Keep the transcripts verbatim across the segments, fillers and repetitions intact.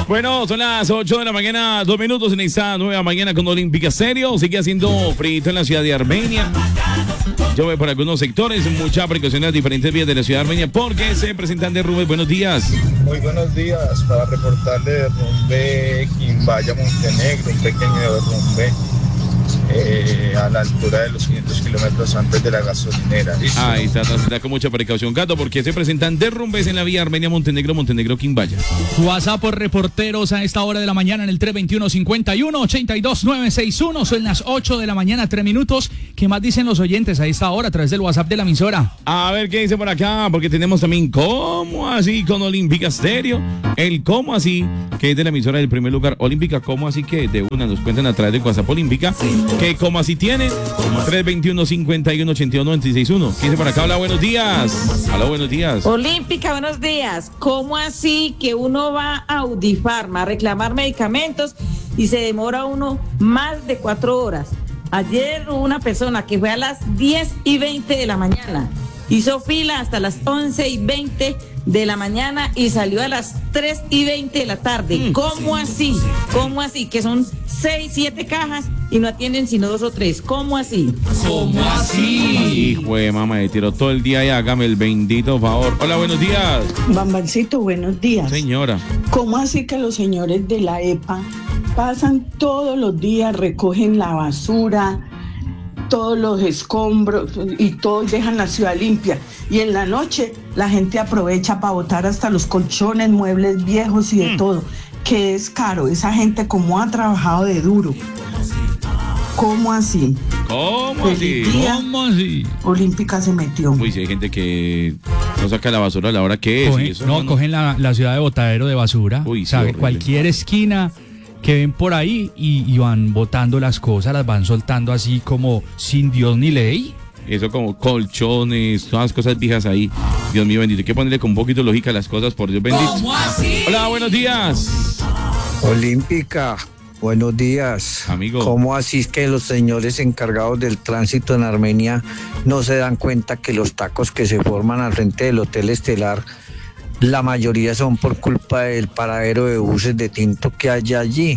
Bueno, son las ocho de la mañana, dos minutos en esta nueva mañana con Olímpica Serio. Sigue haciendo frío en la ciudad de Armenia. Llueve por algunos sectores, mucha precaución en las diferentes vías de la ciudad de Armenia porque se presentan derrumbes. Buenos días. Muy buenos días, para reportarle derrumbe Quimbaya, Montenegro, un pequeño derrumbe eh, a la altura de los quinientos kilómetros antes de la gasolinera. ¿Listo? Ahí está, está con mucha precaución, Gato, porque se presentan derrumbes en la vía Armenia-Montenegro, Montenegro-Quimbaya. WhatsApp por reporteros a esta hora de la mañana en el tres veintiuno, cincuenta y uno, ochenta y dos, novecientos sesenta y uno. Son las ocho de la mañana, tres minutos. ¿Qué más dicen los oyentes a esta hora a través del WhatsApp de la emisora? A ver qué dice por acá, porque tenemos también ¿Cómo así? Con Olímpica Stereo. El ¿Cómo así? Que es de la emisora del primer lugar. Olímpica, ¿cómo así? Que de una nos cuentan a través de WhatsApp Olímpica. Que ¿Cómo así tiene? tres veintiuno, cincuenta y uno, ochenta y dos, noventa y seis uno. ¿Qué dice por acá? Hola, buenos días. Hola, buenos días. Olímpica, buenos días. ¿Cómo así que uno va a Audifarma a reclamar medicamentos y se demora uno más de cuatro horas? Ayer hubo una persona que fue a las diez y veinte de la mañana, hizo fila hasta las once y veinte de la mañana y salió a las tres y veinte de la tarde. ¿Cómo así? ¿Cómo así? Que son seis, siete cajas y no atienden sino dos o tres. ¿Cómo así? ¿Cómo así? Hijo de mamá, me tiró todo el día y hágame el bendito favor. Hola, buenos días. Bambancito, buenos días. Señora. ¿Cómo así que los señores de la E P A pasan todos los días, recogen la basura, todos los escombros y todos dejan la ciudad limpia? Y en la noche la gente aprovecha para botar hasta los colchones, muebles viejos y de mm. todo. Que es caro. Esa gente como ha trabajado de duro. ¿Cómo así? ¿Cómo así? ¿Cómo así? Olímpica se metió. Uy, si hay gente que no saca la basura a la hora que es. Cogen, y eso no, no, cogen la, la ciudad de botadero de basura. Uy, sí, ¿sabe? horrible. Cualquier esquina que ven por ahí y, y van botando las cosas, las van soltando así como sin Dios ni ley. Eso como colchones, todas las cosas viejas ahí. Dios mío bendito, hay que ponerle con un poquito de lógica a las cosas, por Dios bendito. ¿Cómo así? Hola, buenos días. Olímpica, buenos días. Amigo. ¿Cómo así es que los señores encargados del tránsito en Armenia no se dan cuenta que los tacos que se forman al frente del Hotel Estelar, la mayoría son por culpa del paradero de buses de tinto que hay allí?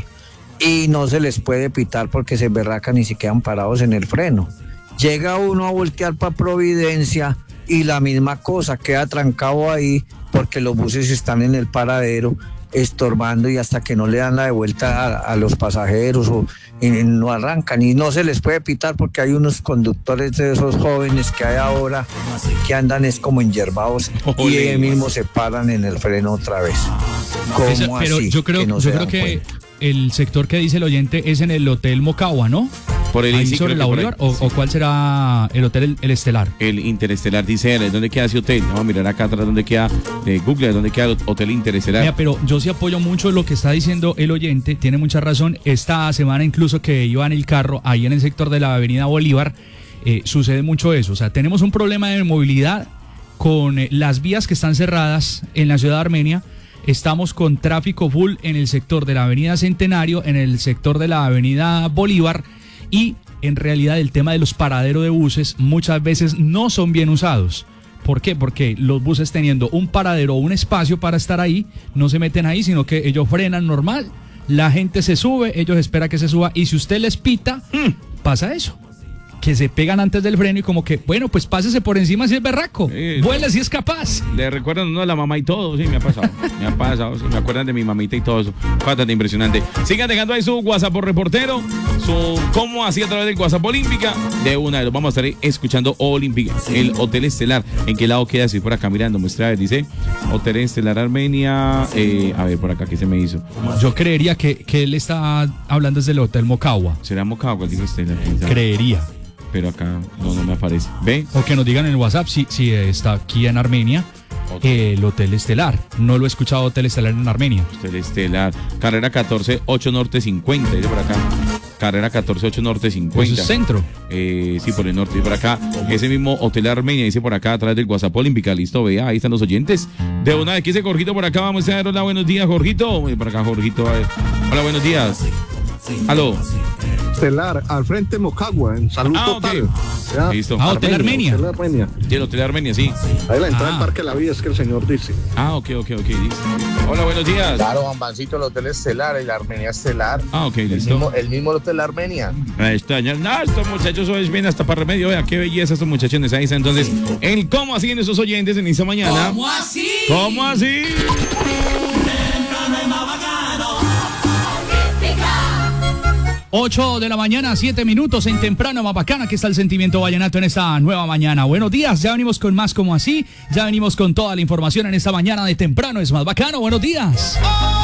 Y no se les puede pitar porque se berracan y se quedan parados en el freno. Llega uno a voltear para Providencia y la misma cosa, queda trancado ahí porque los buses están en el paradero estorbando y hasta que no le dan la de vuelta a, a los pasajeros o y no arrancan y no se les puede pitar porque hay unos conductores de esos jóvenes que hay ahora que andan es como enyerbados y ellos mismos se paran en el freno otra vez. ¿Cómo Esa, pero así? yo creo que no yo se creo dan que cuenta? el sector que dice el oyente es en el Hotel Mocagua, ¿no? Por el Ahí sí, sobre creo la que por Bolívar, ahí, o, sí. o cuál será el hotel el, el Estelar. El Interestelar, dice él. ¿Dónde queda ese hotel? Vamos a mirar acá atrás dónde queda, de Google, dónde queda el Hotel Interestelar. Mira, pero yo sí apoyo mucho lo que está diciendo el oyente, tiene mucha razón. Esta semana incluso que iba en el carro, ahí en el sector de la avenida Bolívar, eh, sucede mucho eso. O sea, tenemos un problema de movilidad con eh, las vías que están cerradas en la ciudad de Armenia. Estamos con tráfico full en el sector de la avenida Centenario, en el sector de la avenida Bolívar y en realidad el tema de los paraderos de buses muchas veces no son bien usados. ¿Por qué? Porque los buses teniendo un paradero o un espacio para estar ahí, no se meten ahí, sino que ellos frenan normal, la gente se sube, ellos esperan que se suba y si usted les pita, pasa eso. Que se pegan antes del freno y como que, bueno, pues pásese por encima si es berraco, Sí, vuela si es capaz. Le recuerdan uno a la mamá y todo, sí, me ha pasado. Me ha pasado, sí, me acuerdan de mi mamita y todo eso. Bastante impresionante. Sigan dejando ahí su WhatsApp por reportero, su cómo así a través del WhatsApp Olímpica. De una de los vamos a estar escuchando Olímpica, el Hotel Estelar. ¿En qué lado queda? Si por acá mirando, muestra, a ver, dice Hotel Estelar Armenia. Eh, a ver, por acá, ¿qué se me hizo? Yo creería que, que él está hablando desde el Hotel Mocagua. ¿Será Mocagua? Dice Estelar. Creería. Pero acá no, no me aparece. ¿Ve? O que nos digan en el WhatsApp si, si está aquí en Armenia eh, el Hotel Estelar. No lo he escuchado Hotel Estelar en Armenia. Hotel Estelar. Carrera catorce, ocho Norte cincuenta. Dice por acá. Carrera catorce, ocho Norte cincuenta. ¿Eso es centro? Eh, sí, por el norte. Y por acá, ese mismo Hotel Armenia, dice por acá, a través del WhatsApp Olímpica. Listo, vea, ahí están los oyentes. De una vez que dice Jorgito por acá, vamos a ver. Hola, buenos días, Jorgito. Por acá, Jorgito. A ver. Hola, buenos días. Aló. Estelar, al frente de Mocagua, en Salud Ah, Total. ok. Ya. Listo. Ah, Hotel Armenia. Hotel Armenia. Y el Hotel Armenia, sí. Ahí la entrada Ah. del Parque La Vida es que el señor dice. Ah, ok, ok, ok. Listo. Hola, buenos días. Claro, Juan Bancito, el Hotel Estelar, el Armenia Estelar. Ah, ok, El listo. mismo, el mismo Hotel Armenia. Ahí está, ya. No, estos muchachos hoy vienen hasta para remedio. Vea qué belleza estos muchachones. Ahí está. Entonces, el cómo así en esos oyentes en esta mañana. ¿Cómo así? ¿Cómo así? Temprano es más bacano. ocho de la mañana, siete minutos en Temprano, más bacana que está el sentimiento vallenato en esta nueva mañana. Buenos días, ya venimos con más como así, ya venimos con toda la información en esta mañana de Temprano es más bacano. Buenos días.